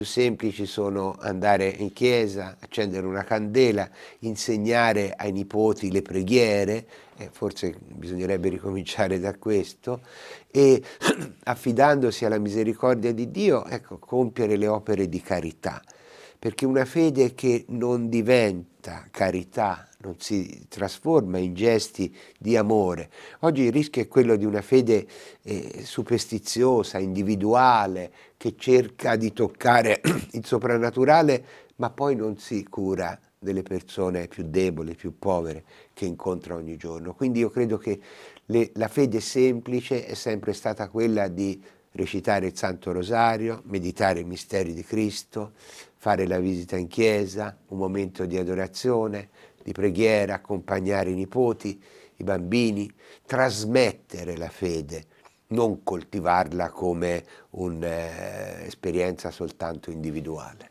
più semplici sono andare in chiesa, accendere una candela, insegnare ai nipoti le preghiere, forse bisognerebbe ricominciare da questo, e affidandosi alla misericordia di Dio, ecco, compiere le opere di carità, perché una fede che non diventa carità, non si trasforma in gesti di amore. Oggi il rischio è quello di una fede superstiziosa, individuale, che cerca di toccare il soprannaturale, ma poi non si cura delle persone più deboli, più povere che incontra ogni giorno. Quindi io credo che la fede semplice è sempre stata quella di recitare il Santo Rosario, meditare i misteri di Cristo, fare la visita in chiesa, un momento di adorazione, di preghiera, accompagnare i nipoti, i bambini, trasmettere la fede, non coltivarla come un'esperienza soltanto individuale.